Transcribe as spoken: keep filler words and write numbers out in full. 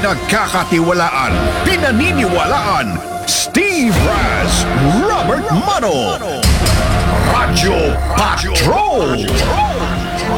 pinagkakatiwalaan, pinaniniwalaan, Steve Raz, Robert Mano, Radyo Patrol!